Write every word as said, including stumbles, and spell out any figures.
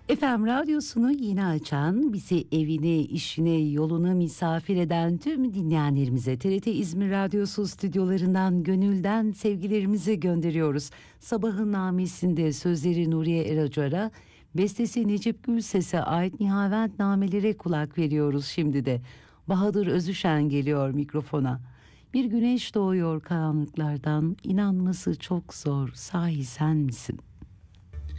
F M radyosunu yeni açan, bizi evine, işine, yoluna misafir eden tüm dinleyenlerimize T R T İzmir Radyosu stüdyolarından gönülden sevgilerimizi gönderiyoruz. Sabahın namesinde sözleri Nuriye Eracar'a, bestesi Necip Gülses'e ait Nihavent namelere kulak veriyoruz şimdi de. Bahadır Özüşen geliyor mikrofona. Bir güneş doğuyor karanlıklardan, inanması çok zor, sahi sen misin?